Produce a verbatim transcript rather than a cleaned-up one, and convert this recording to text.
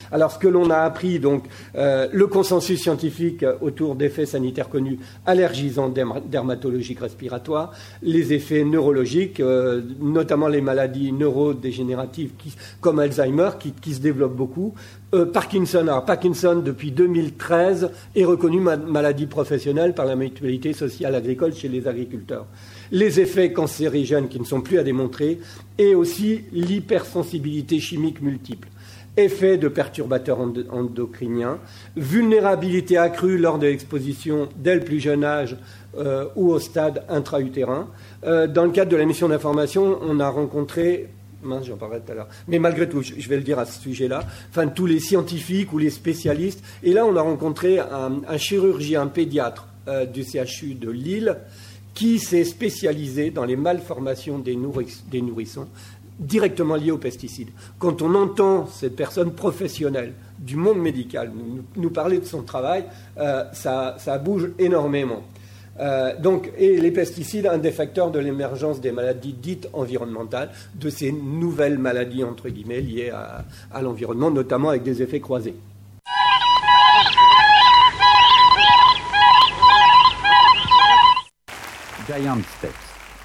Alors, ce que l'on a appris, donc, euh, le consensus scientifique autour d'effets sanitaires connus allergisants derm- dermatologiques respiratoires, les effets neurologiques, euh, notamment les maladies neurodégénératives qui, comme Alzheimer, qui, qui se développent beaucoup. Euh, Parkinson, alors Parkinson, depuis deux mille treize, est reconnu ma- maladie professionnelle par la mutualité sociale agricole chez les agriculteurs. Les effets cancérigènes qui ne sont plus à démontrer, et aussi l'hypersensibilité chimique multiple. Effet de perturbateurs endocriniens, vulnérabilité accrue lors de l'exposition dès le plus jeune âge euh, ou au stade intra-utérin. Euh, dans le cadre de la mission d'information, on a rencontré... Mince, j'en parlerai tout à l'heure. Mais malgré tout, je vais le dire à ce sujet-là, enfin, tous les scientifiques ou les spécialistes. Et là, on a rencontré un, un chirurgien pédiatre euh, du C H U de Lille qui s'est spécialisé dans les malformations des, nourric- des nourrissons directement liées aux pesticides. Quand on entend cette personne professionnelle du monde médical nous, nous parler de son travail, euh, ça, ça bouge énormément. Euh, donc, et les pesticides, un des facteurs de l'émergence des maladies dites environnementales, de ces nouvelles maladies, entre guillemets, liées à, à l'environnement, notamment avec des effets croisés. Giant Steps.